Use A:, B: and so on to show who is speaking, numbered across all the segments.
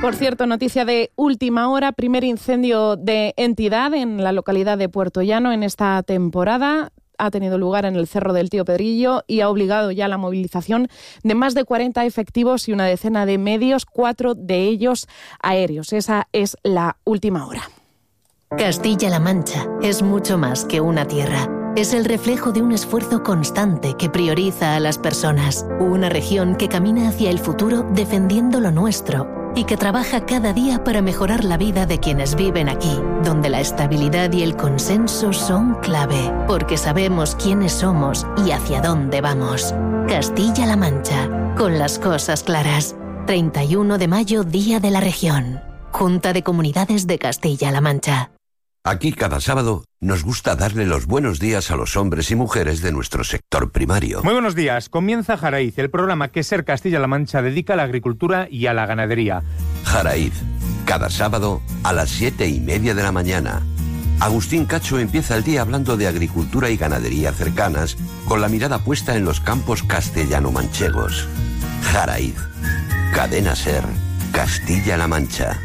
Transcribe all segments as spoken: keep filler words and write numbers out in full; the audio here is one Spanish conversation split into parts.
A: Por cierto, noticia de última hora, primer incendio de entidad en la localidad de Puerto Llano en esta temporada. Ha tenido lugar en el Cerro del Tío Pedrillo y ha obligado ya la movilización de más de cuarenta efectivos y una decena de medios, cuatro de ellos aéreos. Esa es la última hora.
B: Castilla-La Mancha es mucho más que una tierra. Es el reflejo de un esfuerzo constante que prioriza a las personas. Una región que camina hacia el futuro defendiendo lo nuestro y que trabaja cada día para mejorar la vida de quienes viven aquí, donde la estabilidad y el consenso son clave, porque sabemos quiénes somos y hacia dónde vamos. Castilla-La Mancha, con las cosas claras. treinta y uno de mayo, Día de la Región. Junta de Comunidades de Castilla-La Mancha.
C: Aquí cada sábado nos gusta darle los buenos días a los hombres y mujeres de nuestro sector primario.
D: Muy buenos días. Comienza Jaraiz, el programa que Ser Castilla-La Mancha dedica a la agricultura y a la ganadería.
C: Jaraiz, cada sábado a las siete y media de la mañana. Agustín Cacho empieza el día hablando de agricultura y ganadería cercanas, con la mirada puesta en los campos castellano-manchegos. Jaraiz, Cadena Ser, Castilla-La Mancha.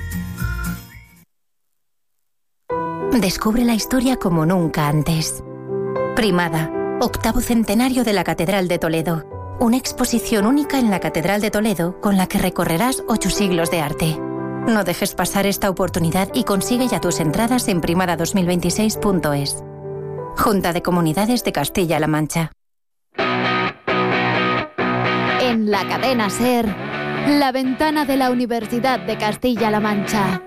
E: Descubre la historia como nunca antes. Primada, octavo centenario de la Catedral de Toledo. Una exposición única en la Catedral de Toledo con la que recorrerás ocho siglos de arte. No dejes pasar esta oportunidad y consigue ya tus entradas en primada dos mil veintiséis punto es. Junta de Comunidades de Castilla-La Mancha.
F: En la cadena SER, la ventana de la Universidad de Castilla-La Mancha.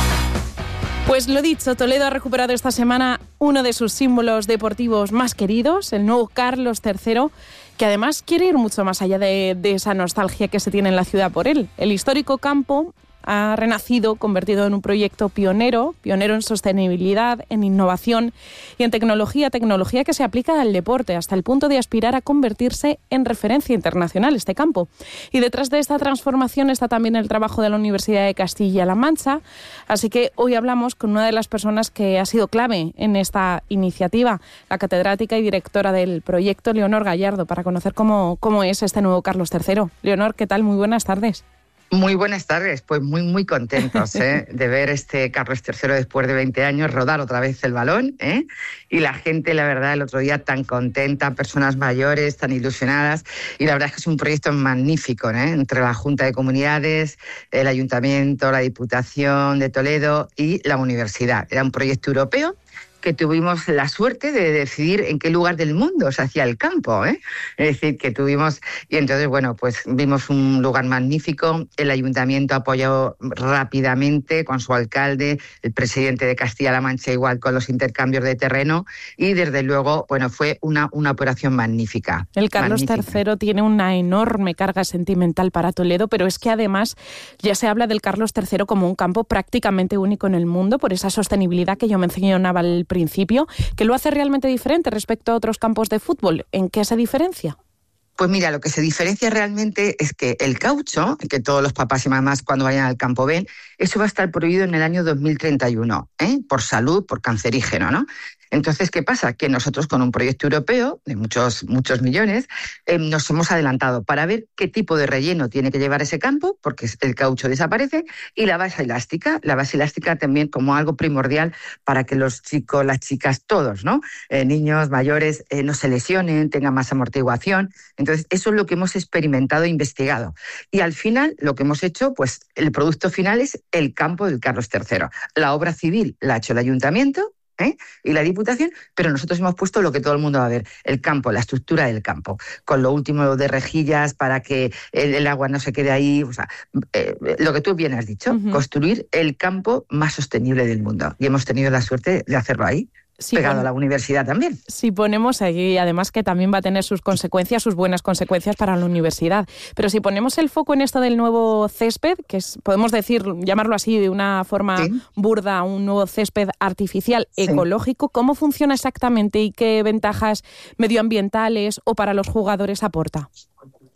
A: Pues lo dicho, Toledo ha recuperado esta semana uno de sus símbolos deportivos más queridos, el nuevo Carlos tercero, que además quiere ir mucho más allá de, de esa nostalgia que se tiene en la ciudad por él. El histórico campo ha renacido, convertido en un proyecto pionero, pionero en sostenibilidad, en innovación y en tecnología, tecnología que se aplica al deporte, hasta el punto de aspirar a convertirse en referencia internacional este campo. Y detrás de esta transformación está también el trabajo de la Universidad de Castilla-La Mancha, así que hoy hablamos con una de las personas que ha sido clave en esta iniciativa, la catedrática y directora del proyecto, Leonor Gallardo, para conocer cómo, cómo es este nuevo Carlos tercero. Leonor, ¿qué tal? Muy buenas tardes.
G: Muy buenas tardes, pues muy muy contentos ¿eh? de ver este Carlos tercero después de veinte años rodar otra vez el balón, ¿eh? Y la gente, la verdad, el otro día tan contenta, personas mayores, tan ilusionadas, y la verdad es que es un proyecto magnífico, ¿eh? Entre la Junta de Comunidades, el Ayuntamiento, la Diputación de Toledo y la Universidad. Era un proyecto europeo que tuvimos la suerte de decidir en qué lugar del mundo se hacía el campo, ¿eh? Es decir, que tuvimos... Y entonces, bueno, pues vimos un lugar magnífico, el Ayuntamiento apoyó rápidamente con su alcalde, el presidente de Castilla-La Mancha igual con los intercambios de terreno, y desde luego, bueno, fue una, una operación magnífica.
A: El Carlos
G: magnífica.
A: tercero tiene una enorme carga sentimental para Toledo, pero es que además ya se habla del Carlos tercero como un campo prácticamente único en el mundo por esa sostenibilidad que yo mencionaba al principio, que lo hace realmente diferente respecto a otros campos de fútbol. ¿En qué se diferencia?
G: Pues mira, lo que se diferencia realmente es que el caucho, que todos los papás y mamás cuando vayan al campo ven, eso va a estar prohibido en el año dos mil treinta y uno, ¿eh? Por salud, por cancerígeno, ¿no? Entonces, ¿qué pasa? Que nosotros con un proyecto europeo de muchos, muchos millones eh, nos hemos adelantado para ver qué tipo de relleno tiene que llevar ese campo, porque el caucho desaparece, y la base elástica, la base elástica también como algo primordial para que los chicos, las chicas, todos, ¿no? Eh, niños, mayores, eh, no se lesionen, tengan más amortiguación. Entonces, eso es lo que hemos experimentado e investigado. Y al final, lo que hemos hecho, pues el producto final es el campo del Carlos tercero. La obra civil la ha hecho el Ayuntamiento, ¿eh? Y la Diputación, pero nosotros hemos puesto lo que todo el mundo va a ver, el campo, la estructura del campo, con lo último de rejillas para que el, el agua no se quede ahí, o sea, eh, lo que tú bien has dicho, uh-huh. Construir el campo más sostenible del mundo. Y hemos tenido la suerte de hacerlo ahí. Sí, pegado pon... a la universidad también.
A: Sí, ponemos ahí, además que también va a tener sus consecuencias, sus buenas consecuencias para la universidad. Pero si ponemos el foco en esto del nuevo césped, que es, podemos decir, llamarlo así de una forma sí. burda, un nuevo césped artificial ecológico, sí. ¿Cómo funciona exactamente y qué ventajas medioambientales o para los jugadores aporta?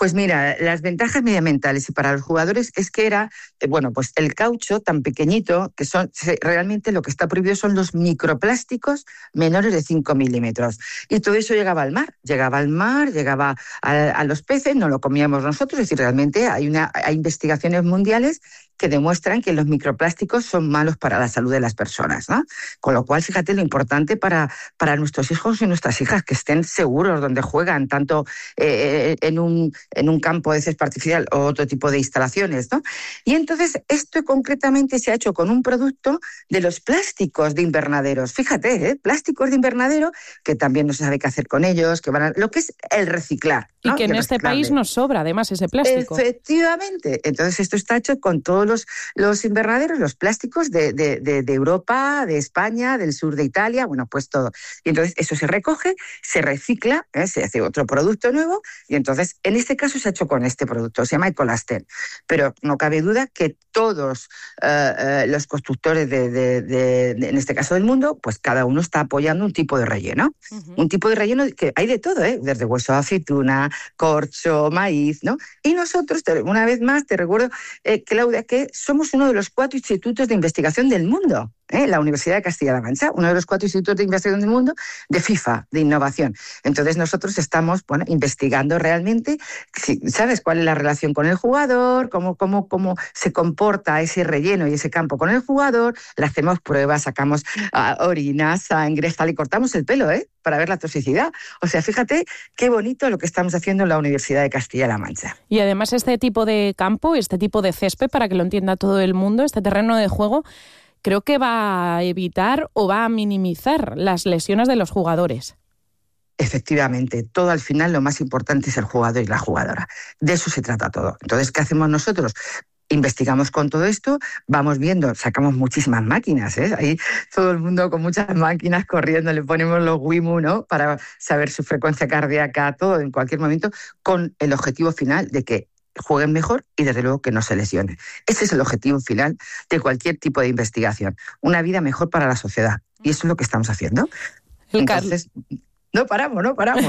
G: Pues mira, las ventajas medioambientales y para los jugadores es que era, eh, bueno, pues el caucho tan pequeñito, que son se, realmente lo que está prohibido son los microplásticos menores de cinco milímetros. Y todo eso llegaba al mar, llegaba al mar, llegaba a, a los peces, no lo comíamos nosotros, es decir, realmente hay, una, hay investigaciones mundiales que demuestran que los microplásticos son malos para la salud de las personas, ¿no? Con lo cual, fíjate lo importante para, para nuestros hijos y nuestras hijas, que estén seguros donde juegan, tanto eh, en, un, en un campo de césped artificial o otro tipo de instalaciones, ¿no? Y entonces, esto concretamente se ha hecho con un producto de los plásticos de invernaderos. Fíjate, ¿eh? Plásticos de invernadero, que también no se sabe qué hacer con ellos, que van a, lo que es el reciclar, ¿no?
A: Y que en este país nos sobra, además, ese plástico.
G: Efectivamente. Entonces, esto está hecho con todo Los, los invernaderos, los plásticos de, de, de, de Europa, de España, del sur de Italia, bueno, pues todo. Y entonces eso se recoge, se recicla, ¿eh? Se hace otro producto nuevo y entonces en este caso se ha hecho con este producto, se llama Ecolastén. Pero no cabe duda que todos uh, uh, los constructores, de, de, de, de, en este caso del mundo, pues cada uno está apoyando un tipo de relleno. Uh-huh. Un tipo de relleno que hay de todo, ¿eh? Desde hueso de aceituna, corcho, maíz, ¿no? Y nosotros, una vez más, te recuerdo, eh, Claudia, que somos uno de los cuatro institutos de investigación del mundo, ¿eh? La Universidad de Castilla-La Mancha, uno de los cuatro institutos de investigación del mundo de FIFA, de innovación. Entonces nosotros estamos, bueno, investigando realmente, ¿sabes cuál es la relación con el jugador? Cómo, cómo, cómo se comporta ese relleno y ese campo con el jugador. Le hacemos pruebas, sacamos uh, orina, sangre, tal, y cortamos el pelo, ¿eh? Para ver la toxicidad. O sea, fíjate qué bonito lo que estamos haciendo en la Universidad de Castilla-La Mancha.
A: Y además este tipo de campo, este tipo de césped, para que lo entienda todo el mundo, este terreno de juego, creo que va a evitar o va a minimizar las lesiones de los jugadores.
G: Efectivamente, todo al final lo más importante es el jugador y la jugadora. De eso se trata todo. Entonces, ¿qué hacemos nosotros? Investigamos con todo esto, vamos viendo, sacamos muchísimas máquinas, ¿eh? Ahí todo el mundo con muchas máquinas corriendo, le ponemos los WIMU, ¿no? Para saber su frecuencia cardíaca, todo en cualquier momento, con el objetivo final de que jueguen mejor y desde luego que no se lesionen. Ese es el objetivo final de cualquier tipo de investigación, una vida mejor para la sociedad. Y eso es lo que estamos haciendo.
A: El
G: Entonces, no paramos, no paramos.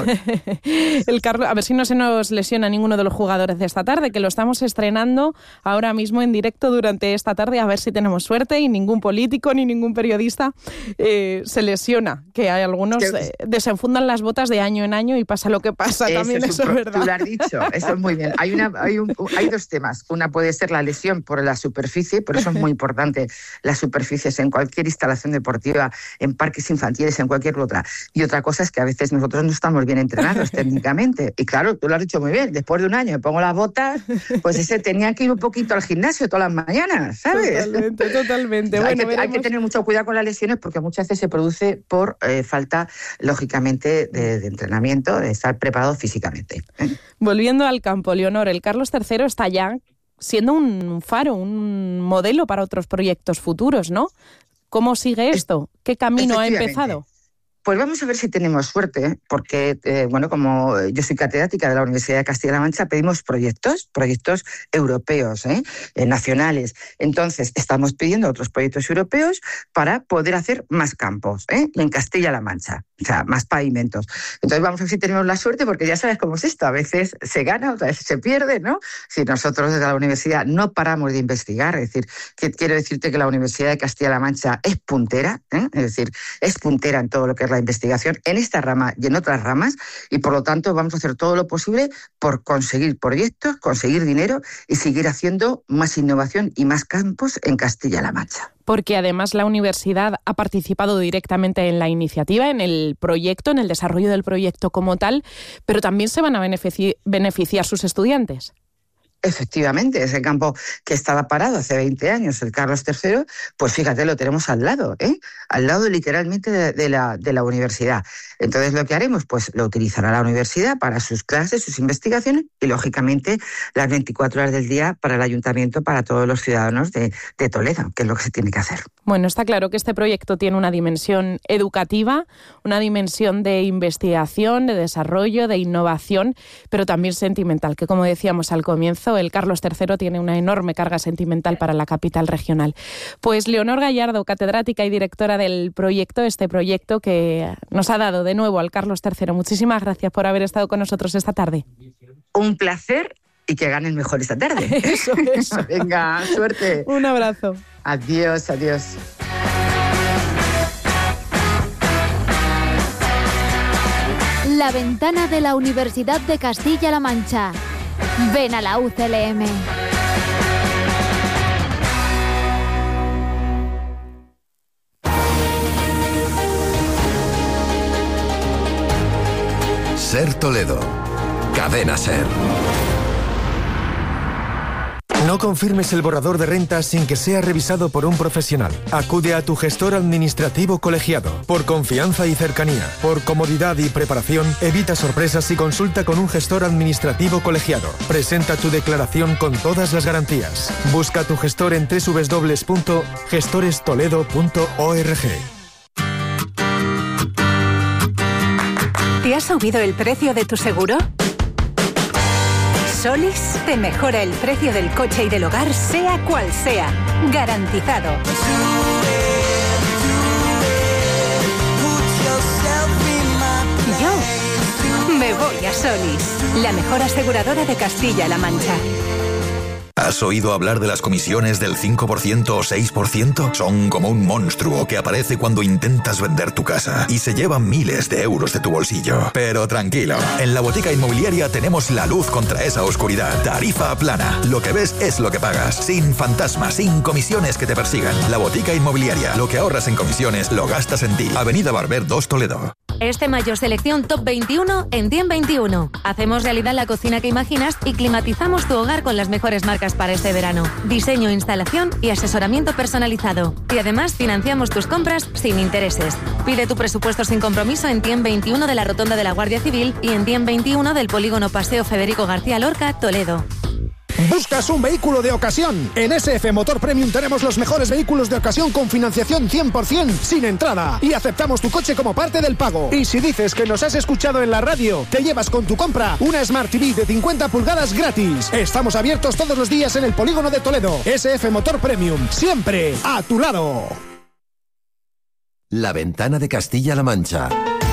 A: El Carlos, a ver si no se nos lesiona ninguno de los jugadores de esta tarde, que lo estamos estrenando ahora mismo en directo durante esta tarde, a ver si tenemos suerte y ningún político ni ningún periodista eh, se lesiona, que hay algunos eh, desenfundan las botas de año en año y pasa lo que pasa. Eso también, es eso es pro- verdad.
G: Tú lo has dicho, eso es muy bien. Hay, una, hay, un, hay dos temas. Una puede ser la lesión por la superficie, por eso es muy importante las superficies en cualquier instalación deportiva, en parques infantiles, en cualquier otra. Y otra cosa es que a veces nosotros no estamos bien entrenados técnicamente. Y claro, tú lo has dicho muy bien, después de un año me pongo las botas, pues ese tenía que ir un poquito al gimnasio todas las mañanas, ¿sabes?
A: Totalmente, totalmente.
G: Bueno, hay, que,
A: veremos...
G: hay que tener mucho cuidado con las lesiones porque muchas veces se produce por eh, falta, lógicamente, de, de entrenamiento, de estar preparado físicamente. ¿eh?
A: Volviendo al campo, Leonor, el Carlos tercero está ya siendo un faro, un modelo para otros proyectos futuros, ¿no? ¿Cómo sigue esto? ¿Qué camino ha empezado?
G: Pues vamos a ver si tenemos suerte, porque, eh, bueno, como yo soy catedrática de la Universidad de Castilla-La Mancha, pedimos proyectos, proyectos europeos, ¿eh? Eh, nacionales. Entonces, estamos pidiendo otros proyectos europeos para poder hacer más campos, ¿eh? En Castilla-La Mancha, o sea, más pavimentos. Entonces, vamos a ver si tenemos la suerte, porque ya sabes cómo es esto, a veces se gana, otras veces se pierde, ¿no? Si nosotros desde la universidad no paramos de investigar, es decir, que quiero decirte que la Universidad de Castilla-La Mancha es puntera, ¿eh? Es decir, es puntera en todo lo que es la investigación en esta rama y en otras ramas, y por lo tanto vamos a hacer todo lo posible por conseguir proyectos, conseguir dinero y seguir haciendo más innovación y más campos en Castilla-La Mancha.
A: Porque además la universidad ha participado directamente en la iniciativa, en el proyecto, en el desarrollo del proyecto como tal, pero también se van a benefici- beneficiar sus estudiantes.
G: Efectivamente, ese campo que estaba parado hace veinte años, el Carlos tercero, pues fíjate, lo tenemos al lado, ¿eh? Al lado literalmente de, de, la, de la universidad. Entonces, lo que haremos, pues lo utilizará la universidad para sus clases, sus investigaciones y, lógicamente, las veinticuatro horas del día para el ayuntamiento, para todos los ciudadanos de, de Toledo, que es lo que se tiene que hacer.
A: Bueno, está claro que este proyecto tiene una dimensión educativa, una dimensión de investigación, de desarrollo, de innovación, pero también sentimental, que como decíamos al comienzo, el Carlos tercero tiene una enorme carga sentimental para la capital regional. Pues Leonor Gallardo, catedrática y directora del proyecto, este proyecto que nos ha dado de nuevo al Carlos tercero. Muchísimas gracias por haber estado con nosotros esta tarde.
G: Un placer y que ganen mejor esta tarde.
A: Eso, eso.
G: Venga, suerte.
A: Un abrazo.
G: Adiós, adiós.
F: La ventana de la Universidad de Castilla-La Mancha. Ven a la U C L M.
H: Ser Toledo. Cadena Ser.
I: No confirmes el borrador de rentas sin que sea revisado por un profesional. Acude a tu gestor administrativo colegiado. Por confianza y cercanía, por comodidad y preparación, evita sorpresas y consulta con un gestor administrativo colegiado. Presenta tu declaración con todas las garantías. Busca a tu gestor en doble u doble u doble u punto gestores toledo punto org.
J: ¿Te ha subido el precio de tu seguro? Solis te mejora el precio del coche y del hogar, sea cual sea. Garantizado. Yo me voy a Solis, la mejor aseguradora de Castilla-La Mancha.
H: ¿Has oído hablar de las comisiones del cinco por ciento o seis por ciento? Son como un monstruo que aparece cuando intentas vender tu casa y se llevan miles de euros de tu bolsillo. Pero tranquilo, en la Botica Inmobiliaria tenemos la luz contra esa oscuridad. Tarifa plana. Lo que ves es lo que pagas. Sin fantasmas, sin comisiones que te persigan. La Botica Inmobiliaria. Lo que ahorras en comisiones lo gastas en ti. Avenida Barber dos, Toledo.
K: Este mayo selección Top veintiuno en Diem veintiuno. Hacemos realidad la cocina que imaginas y climatizamos tu hogar con las mejores marcas para este verano. Diseño, instalación y asesoramiento personalizado. Y además financiamos tus compras sin intereses. Pide tu presupuesto sin compromiso en Diem veintiuno de la Rotonda de la Guardia Civil y en Diem veintiuno del Polígono Paseo Federico García Lorca, Toledo.
L: ¿Buscas un vehículo de ocasión? En S F Motor Premium tenemos los mejores vehículos de ocasión con financiación cien por ciento sin entrada y aceptamos tu coche como parte del pago. Y si dices que nos has escuchado en la radio, te llevas con tu compra una Smart T V de cincuenta pulgadas gratis. Estamos abiertos todos los días en el Polígono de Toledo. S F Motor Premium, siempre a tu lado.
C: La ventana de Castilla-La Mancha.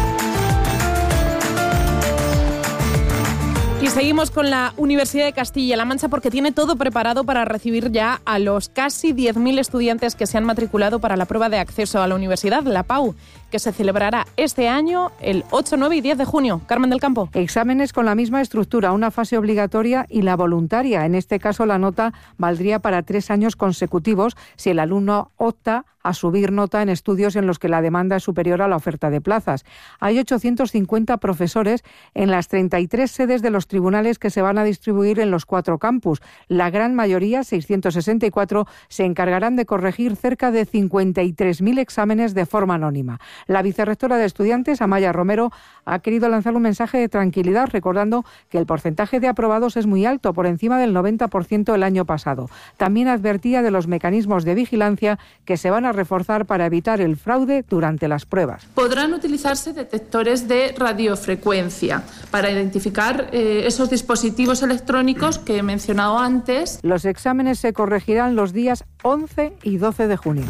A: Y seguimos con la Universidad de Castilla-La Mancha porque tiene todo preparado para recibir ya a los casi diez mil estudiantes que se han matriculado para la prueba de acceso a la universidad, la P A U, que se celebrará este año el ocho, nueve y diez de junio. Carmen del Campo.
M: Exámenes con la misma estructura, una fase obligatoria y la voluntaria. En este caso, la nota valdría para tres años consecutivos si el alumno opta a subir nota en estudios en los que la demanda es superior a la oferta de plazas. Hay ochocientos cincuenta profesores en las treinta y tres sedes de los tribunales que se van a distribuir en los cuatro campus. La gran mayoría, seiscientos sesenta y cuatro, se encargarán de corregir cerca de cincuenta y tres mil exámenes de forma anónima. La vicerrectora de estudiantes, Amaya Romero, ha querido lanzar un mensaje de tranquilidad, recordando que el porcentaje de aprobados es muy alto, por encima del noventa por ciento el año pasado. También advertía de los mecanismos de vigilancia que se van a reforzar para evitar el fraude durante las pruebas.
N: Podrán utilizarse detectores de radiofrecuencia para identificar eh, esos dispositivos electrónicos que he mencionado antes.
M: Los exámenes se corregirán los días once y doce de junio.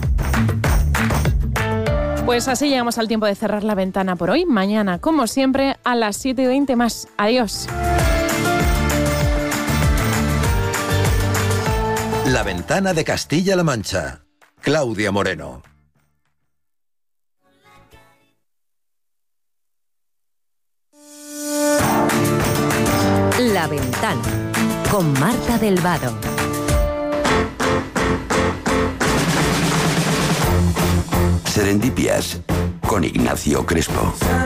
A: Pues así llegamos al tiempo de cerrar la ventana por hoy. Mañana, como siempre, a las siete y veinte más. Adiós.
C: La ventana de Castilla-La Mancha. Claudia Moreno.
B: La ventana con Marta del Vado.
C: Serendipias con Ignacio Crespo.